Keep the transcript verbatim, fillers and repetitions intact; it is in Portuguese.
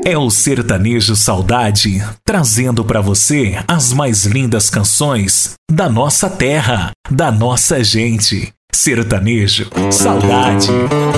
É o Sertanejo Saudade, trazendo para você as mais lindas canções da nossa terra, da nossa gente. Sertanejo Saudade.